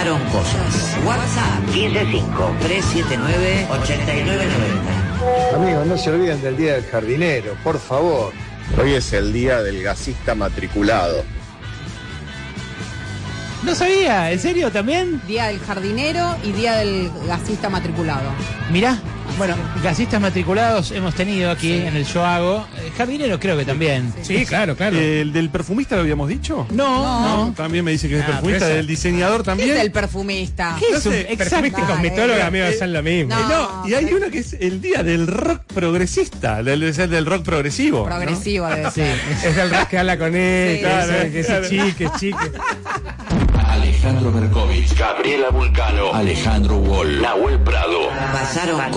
Pasaron cosas. WhatsApp 155-379-8990. Amigos, no se olviden del Día del Jardinero, por favor. Hoy es el día del gasista matriculado. No sabía, ¿en serio también? Día del jardinero y día del gasista matriculado. Mirá, bueno, gasistas matriculados hemos tenido aquí en el Yo Hago. Jardinero creo que también. Sí, claro. ¿El del perfumista lo habíamos dicho? No. También me dice que es perfumista. ¿Del diseñador también? ¿Qué es el perfumista? ¿Qué es un perfumista y cosmetóloga, amigo, son lo mismo. No. Y hay uno que es el día del rock progresista, es el del rock progresivo. Progresivo debe ser. Es el rock que habla con él, Sí, claro, sí, que es chique. Alejandro Berkovich, Gabriela Vulcano, Alejandro Wall, Nahuel Prado. Pasaron